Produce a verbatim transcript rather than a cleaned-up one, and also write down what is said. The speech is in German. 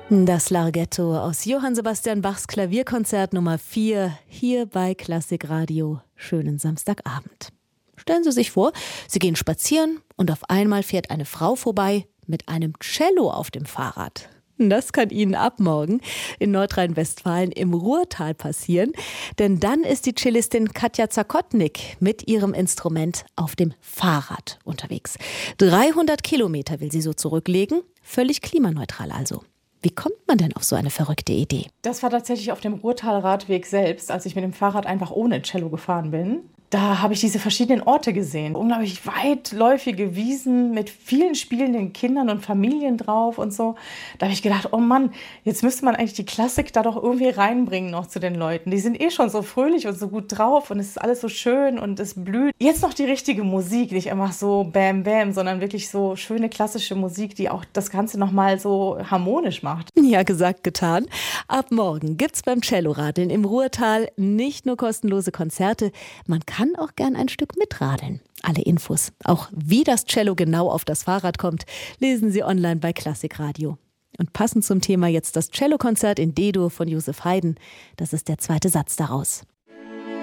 Das Larghetto aus Johann Sebastian Bachs Klavierkonzert Nummer vier hier bei Klassik Radio. Schönen Samstagabend. Stellen Sie sich vor, Sie gehen spazieren und auf einmal fährt eine Frau vorbei mit einem Cello auf dem Fahrrad. Das kann Ihnen ab morgen in Nordrhein-Westfalen im Ruhrtal passieren, denn dann ist die Cellistin Katja Zakotnik mit ihrem Instrument auf dem Fahrrad unterwegs. dreihundert Kilometer will sie so zurücklegen, völlig klimaneutral also. Wie kommt man denn auf so eine verrückte Idee? Das war tatsächlich auf dem Ruhrtal-Radweg selbst, als ich mit dem Fahrrad einfach ohne Cello gefahren bin. Da habe ich diese verschiedenen Orte gesehen. Unglaublich weitläufige Wiesen mit vielen spielenden Kindern und Familien drauf und so. Da habe ich gedacht, oh Mann, jetzt müsste man eigentlich die Klassik da doch irgendwie reinbringen noch zu den Leuten. Die sind eh schon so fröhlich und so gut drauf und es ist alles so schön und es blüht. Jetzt noch die richtige Musik, nicht einfach so Bam Bam, sondern wirklich so schöne klassische Musik, die auch das Ganze nochmal so harmonisch macht. Ja, gesagt, getan. Ab morgen gibt's beim Celloradeln im Ruhrtal nicht nur kostenlose Konzerte, man kann kann auch gern ein Stück mitradeln. Alle Infos, auch wie das Cello genau auf das Fahrrad kommt, lesen Sie online bei Klassik Radio. Und passend zum Thema jetzt das Cellokonzert in D-Dur von Joseph Haydn. Das ist der zweite Satz daraus.